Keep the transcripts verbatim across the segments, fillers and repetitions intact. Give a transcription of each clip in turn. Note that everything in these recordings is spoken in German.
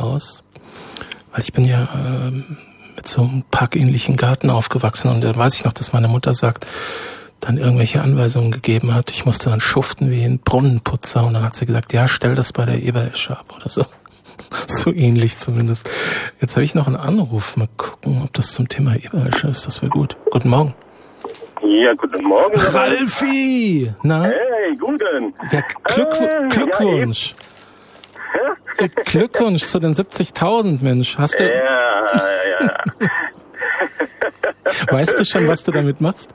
aus, weil ich bin ja äh, mit so einem parkähnlichen Garten aufgewachsen und da weiß ich noch, dass meine Mutter sagt, dann irgendwelche Anweisungen gegeben hat. Ich musste dann schuften wie ein Brunnenputzer und dann hat sie gesagt, ja, stell das bei der Eberesche ab oder so. So ähnlich zumindest. Jetzt habe ich noch einen Anruf. Mal gucken, ob das zum Thema Eberesche ist. Das wäre gut. Guten Morgen. Ja, guten Morgen. Ralfi! Na? Hey, guten. Ja, Glück, äh, Glückwunsch. Ja, Glückwunsch zu den siebzigtausend, Mensch. Hast du... ja, ja. Weißt du schon, was du damit machst?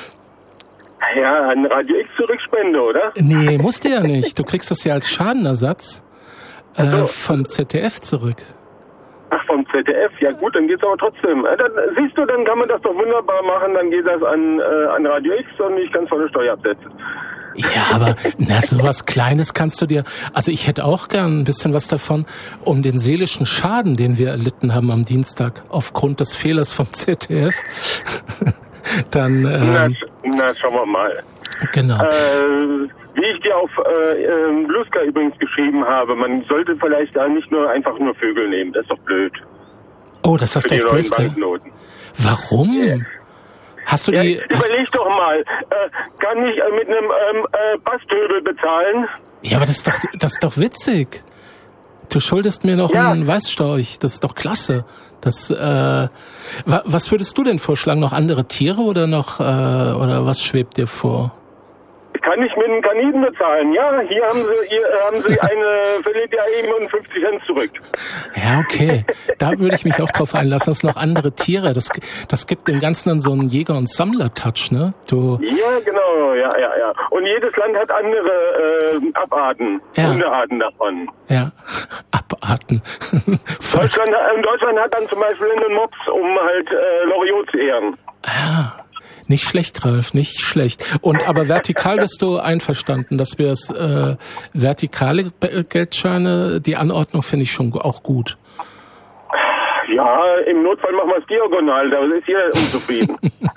Ja, ein Radio X Zurückspende, oder? Nee, musst du ja nicht. Du kriegst das ja als Schadenersatz äh, so. von Z D F zurück. Ach, vom Z D F. Ja gut, dann geht's aber trotzdem. Äh, dann, siehst du, dann kann man das doch wunderbar machen. Dann geht das an, äh, an Radio X und ich kann es von der Steuer absetzen. Ja, aber na, so was Kleines kannst du dir... Also ich hätte auch gern ein bisschen was davon, um den seelischen Schaden, den wir erlitten haben am Dienstag aufgrund des Fehlers vom Z D F. Dann... Ähm, na, na, schauen wir mal. Genau. Äh, wie ich dir auf äh, äh, Bluska übrigens geschrieben habe, man sollte vielleicht da nicht nur einfach nur Vögel nehmen. Das ist doch blöd. Oh, das hast Für du die auf neuen Bluska. Banknoten. Warum? Yeah. Hast du Ja, die... Hast, überleg doch mal, äh, kann ich äh, mit einem ähm, äh, Bastöbel bezahlen? ja, aber das ist doch, das ist doch witzig. Du schuldest mir noch Ja. einen Weißstorch. Das ist doch klasse. Das, äh, wa, was würdest du denn vorschlagen? Noch andere Tiere oder noch, äh, oder was schwebt dir vor? Kann ich mit einem Kaniden bezahlen? Ja, hier haben Sie, hier haben Sie eine Filet und fünfzig Cent zurück. Ja, okay. Da würde ich mich auch drauf einlassen. Das sind noch andere Tiere. Das, das gibt dem Ganzen dann so einen Jäger- und Sammler-Touch, ne? Du. Ja, genau, ja, ja, ja. Und jedes Land hat andere äh, Abarten, Ja. Unterarten davon. Ja. Abarten. Deutschland, äh, Deutschland hat dann zum Beispiel einen Mops, um halt äh, Loriot zu ehren. Ah. Nicht schlecht, Ralf, nicht schlecht. Und aber vertikal bist du einverstanden, dass wir es äh, vertikale Geldscheine, die Anordnung finde ich schon auch gut. Ja, im Notfall machen wir es diagonal, da ist jeder unzufrieden.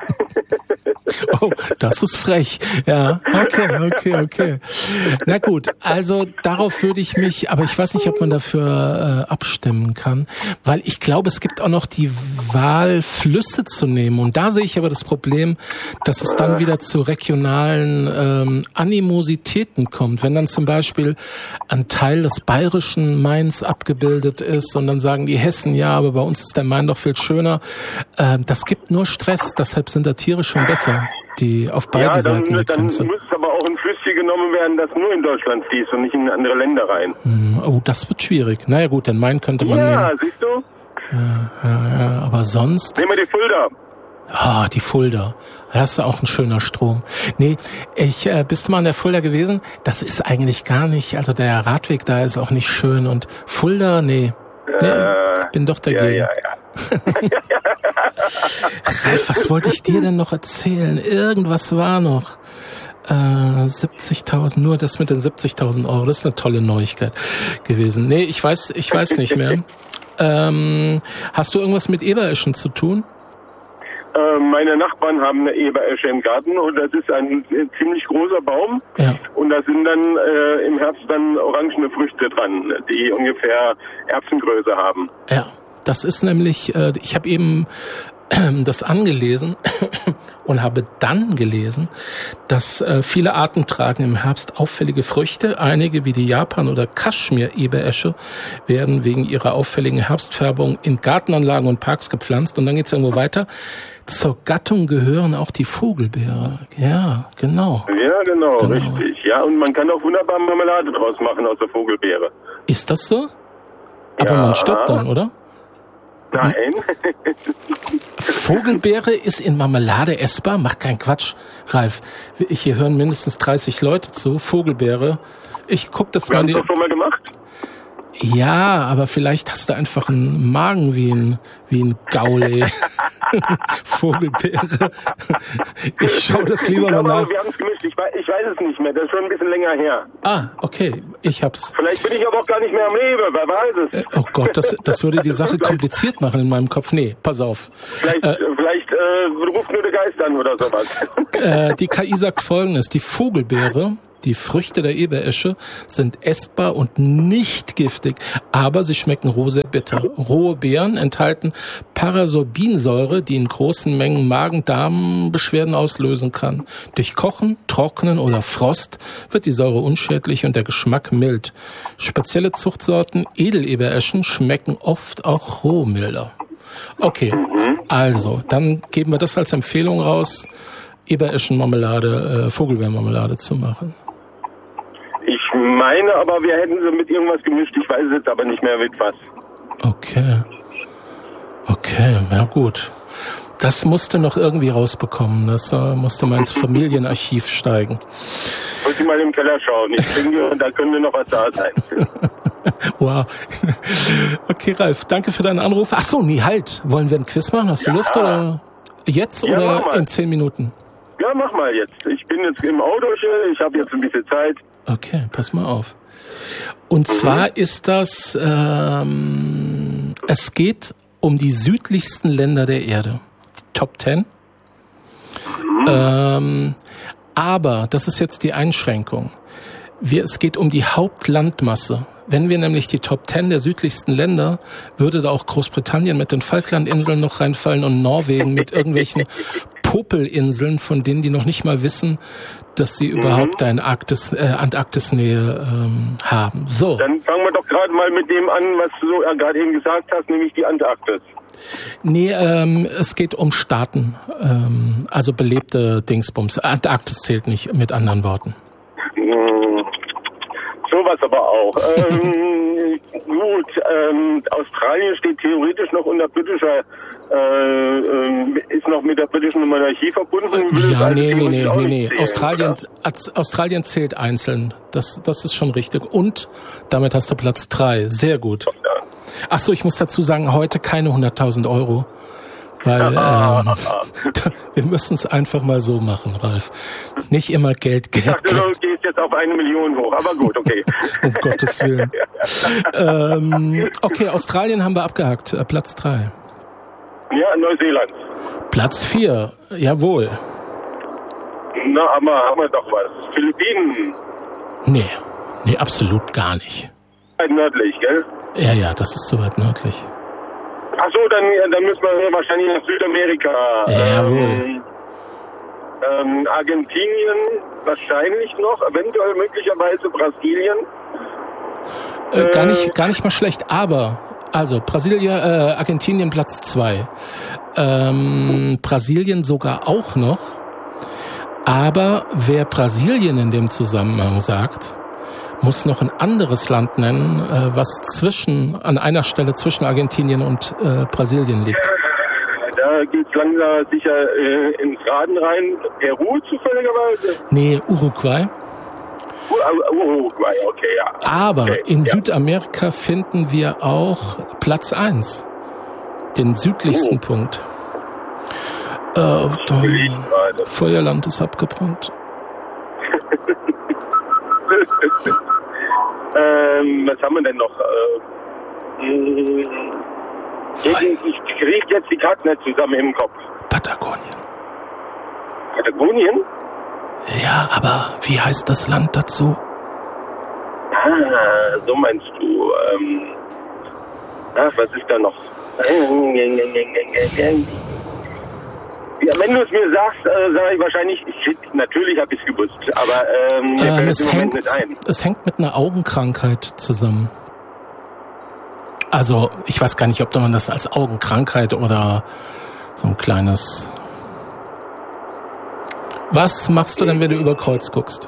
Oh, das ist frech. Ja, okay, okay, okay. Na gut, also darauf würde ich mich, aber ich weiß nicht, ob man dafür äh, abstimmen kann, weil ich glaube, es gibt auch noch die Wahl, Flüsse zu nehmen. Und da sehe ich aber das Problem, dass es dann wieder zu regionalen ähm, Animositäten kommt. Wenn dann zum Beispiel ein Teil des bayerischen Mains abgebildet ist und dann sagen die Hessen, ja, aber bei uns ist der Main doch viel schöner. Äh, das gibt nur Stress, deshalb sind da Tiere schon besser, die auf beiden Ja, dann, Seiten der dann Grenze. muss es aber auch ein Flüsschen genommen werden, das nur in Deutschland fließt und nicht in andere Länder rein. Hm, oh, das wird schwierig. Naja gut, den Main könnte man Ja, nehmen. siehst du? Ja, ja, ja, aber sonst... Nehmen wir die Fulda. Ah, die Fulda. Das ist auch ein schöner Strom. Nee, ich äh, bist du mal in der Fulda gewesen? Das ist eigentlich gar nicht, also der Radweg da ist auch nicht schön und Fulda, nee. nee Äh, bin doch dagegen. Ja, ja, ja. Ralf, was wollte ich dir denn noch erzählen? Irgendwas war noch. Äh, siebzigtausend, nur das mit den siebzigtausend Euro, das ist eine tolle Neuigkeit gewesen. Nee, ich weiß, ich weiß nicht mehr. ähm, hast du irgendwas mit Ebereschen zu tun? Äh, meine Nachbarn haben eine Eberesche im Garten und das ist ein ziemlich großer Baum. Ja. Und da sind dann äh, im Herbst dann orangene Früchte dran, die ungefähr Erbsengröße haben. Ja, das ist nämlich, äh, ich habe eben äh, das angelesen und habe dann gelesen, dass äh, viele Arten tragen im Herbst auffällige Früchte. Einige wie die Japan- oder Kaschmir-Eberesche werden wegen ihrer auffälligen Herbstfärbung in Gartenanlagen und Parks gepflanzt. Und dann geht's irgendwo weiter. Zur Gattung gehören auch die Vogelbeere. Ja, genau. Ja, genau, Genau. richtig. Ja, und man kann auch wunderbar Marmelade draus machen aus der Vogelbeere. Ist das so? Aber Ja. man stirbt dann, oder? Nein. Vogelbeere ist in Marmelade essbar? Mach keinen Quatsch, Ralf. Ich, hier hören mindestens dreißig Leute zu. Vogelbeere. Ich guck das Wir mal. haben Die, das schon mal gemacht. ja, aber vielleicht hast du einfach einen Magen wie ein, wie ein Gaule. Vogelbeere. Ich schau das lieber Ich mal glaube, nach. aber wir haben es gemischt. Ich weiß, ich weiß es nicht mehr. Das ist schon ein bisschen länger her. Ah, okay. Ich hab's. Vielleicht bin ich aber auch gar nicht mehr am Leben. Wer weiß es. Äh, Oh Gott, das, das würde die Sache kompliziert machen in meinem Kopf. Nee, pass auf. Vielleicht, Äh, vielleicht äh, ruft nur der Geist an oder sowas. Äh, die K I sagt Folgendes. Die Vogelbeere, Die Früchte der Eberesche sind essbar und nicht giftig, aber sie schmecken roh sehr bitter. Rohe Beeren enthalten Parasorbinsäure, die in großen Mengen Magen-Darm-Beschwerden auslösen kann. Durch Kochen, Trocknen oder Frost wird die Säure unschädlich und der Geschmack mild. Spezielle Zuchtsorten Edelebereschen schmecken oft auch roh milder. Okay, also, dann geben wir das als Empfehlung raus, Ebereschenmarmelade, äh, Vogelbeermarmelade zu machen. Ich meine aber, wir hätten sie mit irgendwas gemischt. Ich weiß jetzt aber nicht mehr mit was. Okay. Okay, ja gut. Das musste noch irgendwie rausbekommen. Das äh, musste mal ins Familienarchiv steigen. Muss ich mal im Keller schauen. Ich denke, da könnte noch was da sein. Wow. Okay, Ralf, danke für deinen Anruf. Ach so, nee, halt. Wollen wir ein Quiz machen? Hast du ja. Lust oder jetzt ja, oder in zehn Minuten? Ja, mach mal jetzt. Ich bin jetzt im Auto, ich habe jetzt ein bisschen Zeit. Okay, pass mal auf. Und mhm. zwar ist das, ähm, es geht um die südlichsten Länder der Erde. Top Ten. Mhm. Ähm, aber, das ist jetzt die Einschränkung. Wir, es geht um die Hauptlandmasse. Wenn wir nämlich die Top Ten der südlichsten Länder, würde da auch Großbritannien mit den Falklandinseln noch reinfallen und Norwegen mit irgendwelchen Popelinseln, von denen die noch nicht mal wissen, dass sie mhm. überhaupt eine Arktis, äh, Antarktisnähe ähm, haben. So. Dann fangen wir doch gerade mal mit dem an, was du ja gerade eben gesagt hast, nämlich die Antarktis. Nee, ähm, es geht um Staaten, ähm, also belebte Dingsbums. Antarktis zählt nicht, mit anderen Worten. Mhm. Sowas aber auch. ähm, gut, ähm, Australien steht theoretisch noch unter britischer, äh, äh, ist noch mit der britischen Monarchie verbunden. Ja, also nee, nee, nee, nee, nee. Australien, Australien zählt einzeln. Das, das ist schon richtig. Und damit hast du Platz drei. Sehr gut. Ach so, ich muss dazu sagen, heute keine hunderttausend Euro. Weil ähm, wir müssen es einfach mal so machen, Ralf. Nicht immer Geld, Geld, ich dachte, Geld. Du gehst jetzt auf eine Million hoch, aber gut, okay. Um Gottes Willen. ähm, okay, Australien haben wir abgehakt. Äh, Platz drei. Ja, Neuseeland. Platz vier, jawohl. Na, aber haben wir doch was. Philippinen. Nee, nee, absolut gar nicht. Nördlich, gell? Ja, ja, das ist so weit nördlich. Ach so, dann, dann müssen wir wahrscheinlich nach Südamerika. Jawohl. Ähm, ähm, Argentinien wahrscheinlich noch, eventuell möglicherweise Brasilien. Äh, äh, gar nicht, gar nicht mal schlecht, aber also Brasilien, äh, Argentinien Platz zwei, ähm, Brasilien sogar auch noch. Aber wer Brasilien in dem Zusammenhang sagt, muss noch ein anderes Land nennen, äh, was zwischen an einer Stelle zwischen Argentinien und äh, Brasilien liegt. Da geht's langsam sicher äh, ins Raden rein. Peru zufälligerweise? Nee, Uruguay. Uh, Uruguay, okay, ja. Aber okay, in ja. Südamerika finden wir auch Platz eins, den südlichsten oh. Punkt. Äh, da, Feuerland ist abgebrannt. ähm, was haben wir denn noch? Äh, ich ich kriege jetzt die Karten nicht zusammen im Kopf. Patagonien. Patagonien? Ja, aber wie heißt das Land dazu? Ah, so meinst du. Ähm, ach, was ist da noch? Ja, wenn du es mir sagst, äh, sage ich wahrscheinlich, shit, natürlich habe ich es gewusst, aber ähm, mir ähm, fällt es, im Moment hängt, nicht ein. Es hängt mit einer Augenkrankheit zusammen. Also, ich weiß gar nicht, ob man das als Augenkrankheit oder so ein kleines... Was machst du denn, wenn du über Kreuz guckst?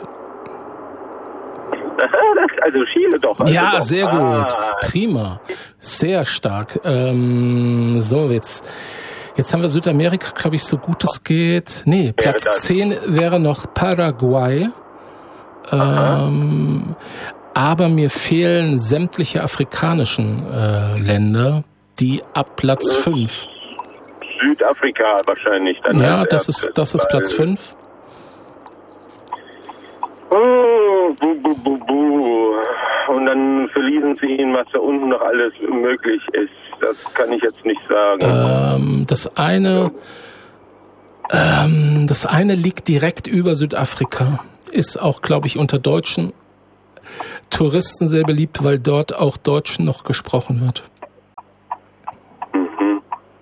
Also Chile doch. Also ja, doch. sehr gut. Ah. Prima. Sehr stark. Ähm, so, jetzt... Jetzt haben wir Südamerika, glaube ich, so gut es geht. Nee, Platz ja, zehn wäre noch Paraguay. Ähm, aber mir fehlen sämtliche afrikanischen äh, Länder, die ab Platz fünf. Südafrika wahrscheinlich. Dann ja, das ist, das ist Platz fünf. Oh, bu, bu, bu, bu. Und dann verließen sie ihn, was da unten noch alles möglich ist. Das kann ich jetzt nicht sagen. Ähm, das eine, ähm, das eine liegt direkt über Südafrika. ist auch, glaube ich, unter deutschen Touristen sehr beliebt, weil dort auch Deutsch noch gesprochen wird. Mhm.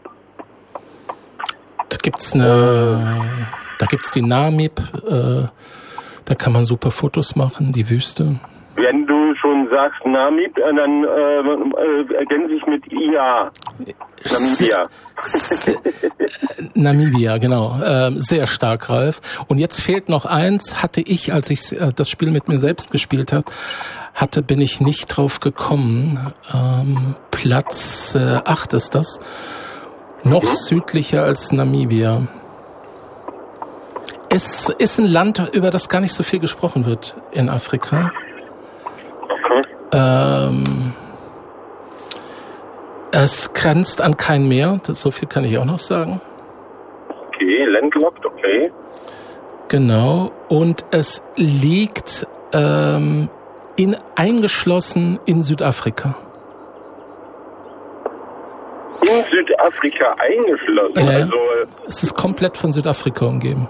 Da gibt's eine, da gibt's die Namib, äh, da kann man super Fotos machen, die Wüste. Wenn du schon sagst Namib, dann äh, äh, ergänze ich mit I A. Namibia. Namibia, genau. Ähm, sehr stark, Ralf. Und jetzt fehlt noch eins, hatte ich, als ich äh, das Spiel mit mir selbst gespielt habe, hatte, bin ich nicht drauf gekommen. Ähm, Platz äh, acht ist das. Noch mhm. südlicher als Namibia. Es ist ein Land, über das gar nicht so viel gesprochen wird in Afrika. Okay. Ähm, es grenzt an kein Meer, das, so viel kann ich auch noch sagen. Okay, landlocked, okay. Genau, und es liegt ähm, in, eingeschlossen in Südafrika. In Südafrika eingeschlossen? Äh, also, es ist komplett von Südafrika umgeben.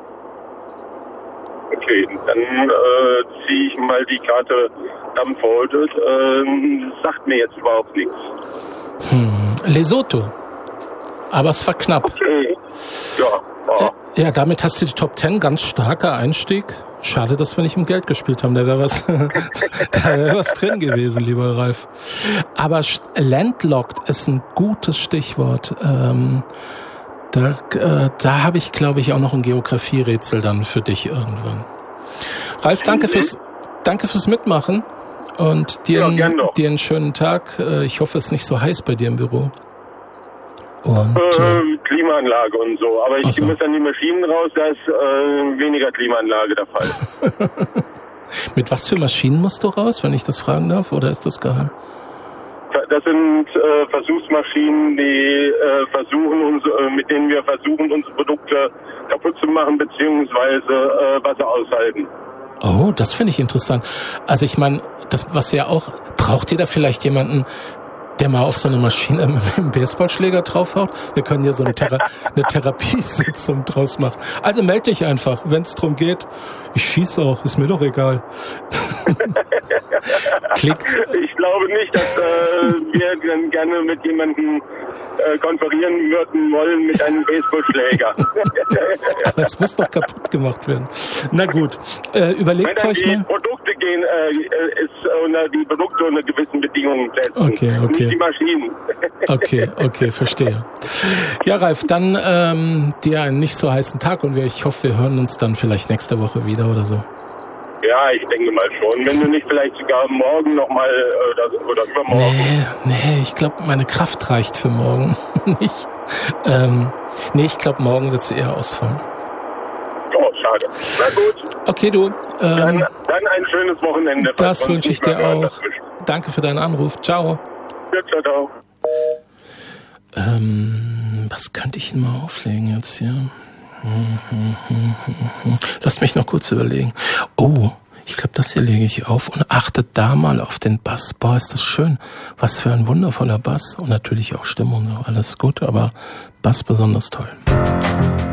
Okay, dann äh, ziehe ich mal die Karte Dumbfolded. Ähm, sagt mir jetzt überhaupt nichts. Hm, Lesotho. Aber es war knapp. Okay, ja. Oh. Äh, ja, damit hast du die Top Ten, ganz starker Einstieg. Schade, dass wir nicht um Geld gespielt haben. Da wäre was, da wäre was drin gewesen, lieber Ralf. Aber landlocked ist ein gutes Stichwort. Ähm, da äh, da habe ich, glaube ich, auch noch ein Geografie-Rätsel dann für dich irgendwann. Ralf, danke fürs, danke fürs Mitmachen und dir, ja, einen, dir einen schönen Tag. Ich hoffe, es ist nicht so heiß bei dir im Büro. Und, äh, Klimaanlage und so, aber ich so. muss an die Maschinen raus, da ist äh, weniger Klimaanlage der Fall. Mit was für Maschinen musst du raus, wenn ich das fragen darf, oder ist das geheim? Das sind äh, Versuchsmaschinen, die äh, versuchen uns, äh, mit denen wir versuchen, unsere Produkte kaputt zu machen, beziehungsweise äh, Wasser aushalten. Oh, das finde ich interessant. Also ich meine, das was ja auch, braucht ihr da vielleicht jemanden, der mal auf so eine Maschine mit einem Baseballschläger draufhaut? Wir können ja so eine, Thera- eine Therapiesitzung draus machen. Also melde dich einfach, wenn es darum geht. Ich schieße auch, ist mir doch egal. Klickt. Ich glaube nicht, dass äh, wir dann gerne mit jemandem äh, konferieren würden wollen mit einem Baseballschläger. Aber es muss doch kaputt gemacht werden. Na gut, äh, überlegt euch die mal. Produkte gehen, äh, ist unter die Produkte unter gewissen Bedingungen setzen. Okay, okay. Nicht die Maschinen. Okay, okay, verstehe. Ja, Ralf, dann ähm, dir einen nicht so heißen Tag und wir, ich hoffe, wir hören uns dann vielleicht nächste Woche wieder oder so. Ja, ich denke mal schon. Wenn du nicht vielleicht sogar morgen nochmal oder, oder übermorgen. Nee, nee, ich glaube, meine Kraft reicht für morgen nicht. Ähm, nee, ich glaube, morgen wird es eher ausfallen. Oh, schade. Na gut. Okay, du. Ähm, dann, dann ein schönes Wochenende. Das wünsche ich dir auch. Danke für deinen Anruf. Ciao. Ja, ciao, ciao. Ähm, was könnte ich denn mal auflegen jetzt hier? Lasst mich noch kurz überlegen. Oh, ich glaube, das hier lege ich auf und achtet da mal auf den Bass. Boah, ist das schön. Was für ein wundervoller Bass. Und natürlich auch Stimmung, alles gut, aber Bass besonders toll.